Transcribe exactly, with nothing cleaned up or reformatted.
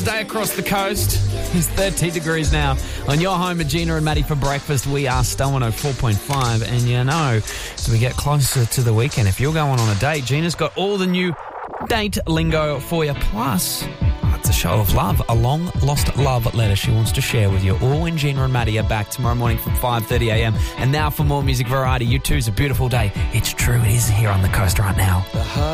Day across the coast. It's thirteen degrees now. On your home at Gina and Maddie for breakfast, we are Star one oh four point five. And you know, as we get closer to the weekend, if you're going on a date, Gina's got all the new date lingo for you. Plus, it's a show of love, a long-lost love letter she wants to share with you. All when Gina and Maddie are back tomorrow morning from five thirty a.m. And now for more music variety. You two's a beautiful day. It's true, it is here on the coast right now.